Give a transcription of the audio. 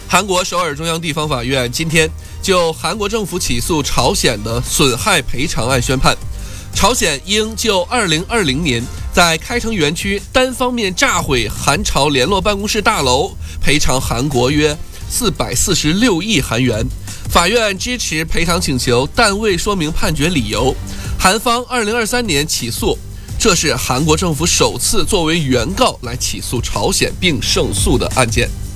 韩国首尔中央地方法院今天就韩国政府起诉朝鲜的损害赔偿案宣判，朝鲜应就2020年在开城园区单方面炸毁韩朝联络办公室大楼赔偿韩国约446亿韩元。法院支持赔偿请求，但未说明判决理由。韩方2023年起诉，这是韩国政府首次作为原告来起诉朝鲜并胜诉的案件。